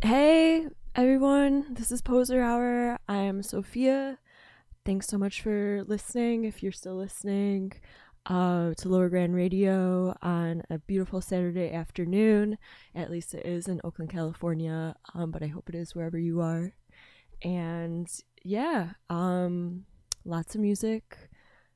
Hey everyone, this is Poser Hour. I am Sophia. Thanks so much for listening. If you're still listening to Lower Grand Radio on a beautiful Saturday afternoon, at least it is in Oakland, California, but I hope it is wherever you are. And yeah, lots of music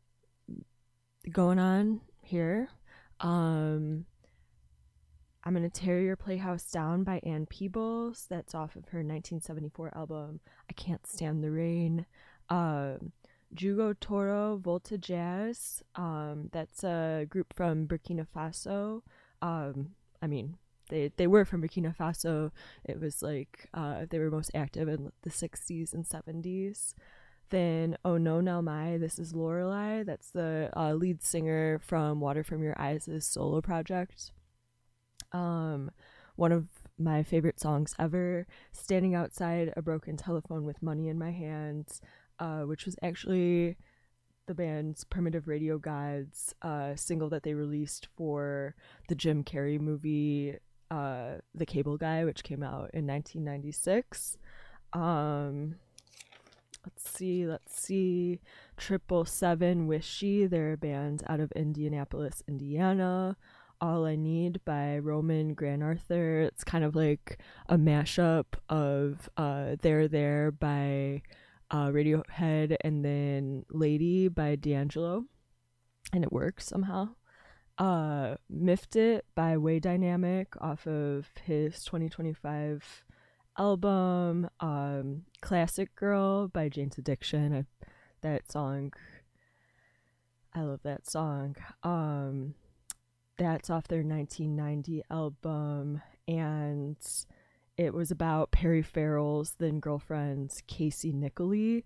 going on here. Um, I'm Gonna Tear Your Playhouse Down by Ann Peebles. That's off of her 1974 album, I Can't Stand the Rain. Um, Jugo Toro Volta Jazz. That's a group from Burkina Faso. I mean, they were from Burkina Faso. It was like they were most active in the 60s and 70s. Then Oh No Now My, this is Lorelei. That's the lead singer from Water From Your Eyes' solo project. Um, One of my favorite songs ever, Standing Outside a Broken Telephone with Money in My Hands, which was actually the band's Primitive Radio Gods single that they released for the Jim Carrey movie, The Cable Guy, which came out in 1996. Um, let's see. 777 Wishy, they're a band out of Indianapolis, Indiana. All I Need by Roman Grand Arthur. It's kind of like a mashup of There by Radiohead and then Lady by D'Angelo, and it works somehow. Miffed It by Way Dynamic off of his 2025 album. Classic Girl by Jane's Addiction. That song, I love that song. That's off their 1990 album, and it was about Perry Farrell's then girlfriend Casey Nicolay.